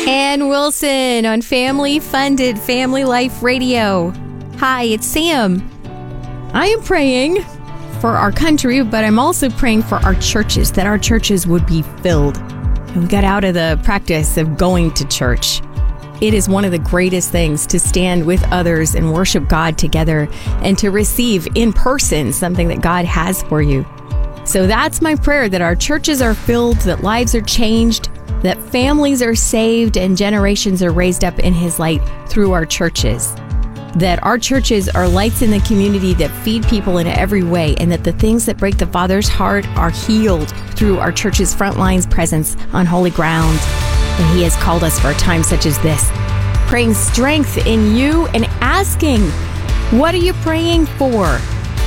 Ann Wilson on family-funded Family Life Radio. Hi, it's Sam. I am praying for our country, but I'm also praying for our churches, that our churches would be filled. And we got out of the practice of going to church. It is one of the greatest things to stand with others and worship God together and to receive in person something that God has for you. So that's my prayer, that our churches are filled, that lives are changed, that families are saved and generations are raised up in His light through our churches. That our churches are lights in the community that feed people in every way, and that the things that break the Father's heart are healed through our church's front lines presence on holy ground. And He has called us for a time such as this. Praying strength in you and asking, what are you praying for?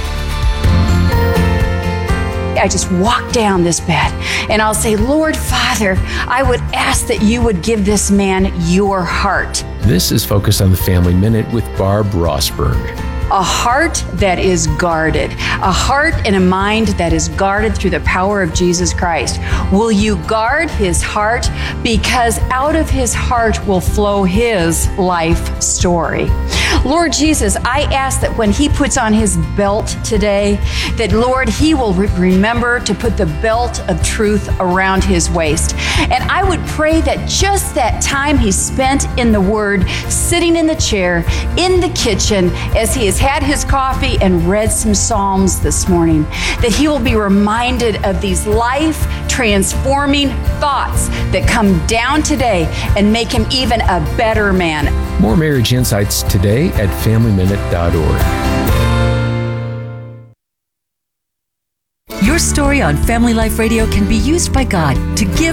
I just walk down this bed and I'll say, Lord Father, I would ask that you would give this man your heart. This is Focus on the Family Minute with Barb Rosberg. A heart that is guarded, a heart and a mind that is guarded through the power of Jesus Christ. Will you guard his heart? Because out of his heart will flow his life story. Lord Jesus, I ask that when he puts on his belt today, that Lord, he will remember to put the belt of truth around his waist. And I would pray that just that time he spent in the Word, sitting in the chair, in the kitchen, as he has had his coffee and read some Psalms this morning, that he will be reminded of these life-transforming thoughts that come down today and make him even a better man. More marriage insights today at FamilyMinute.org. Your story on Family Life Radio can be used by God to give